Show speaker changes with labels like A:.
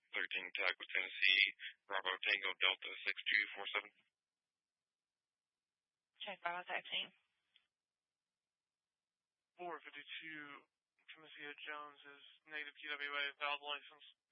A: 13 tag with Tennessee, Bravo Tango Delta 6247.
B: Check Bravo 13.
C: 452 Tennessee Jones is native TWA, valid license.